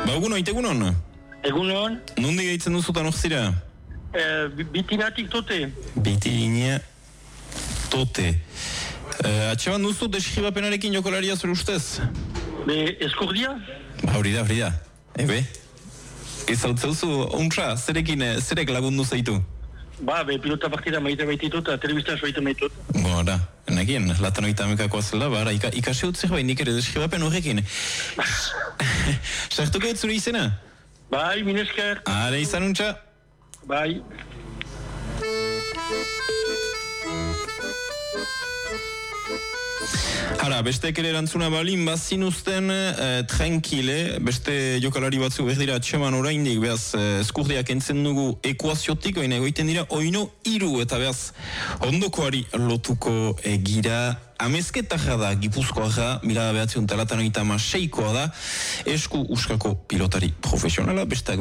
Ba, egunon? Egunon. Nundi gaitzen duzutan orzira? Bitinatik tote. Bitina tote. Atxaban duzu deskribapenarekin jokolaria zure ustez? Eskordia? Ba, hori da. Ebe? Ez hau zauzu, untsa, zerek lagundu zaitu? Ba, pilota partida maite baititut, telebizta soite maitut. Gora, enakien, latan oita amekakoa zela, bara, ikasi dut zer nik ere deskribapen horrekin. Sartuko dut zure izena? Bai, minesker. Are izan untsa? Bai. Hara, besteek ere erantzuna balin, bazin uzten tranquile, beste jokalari batzu berdira atxeman oraindik, behaz, eskurdiak entzen dugu ekuaziotik, oina egoiten dira, oino iru, eta behaz, ondokoari lotuko gira, amezketarra da, Gipuzkoarra, 1996koa da, esku uskako pilotari profesionala, besteak